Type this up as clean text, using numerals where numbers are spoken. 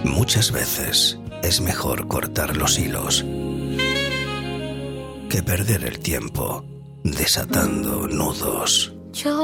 Muchas veces es mejor cortar los hilos que perder el tiempo desatando nudos.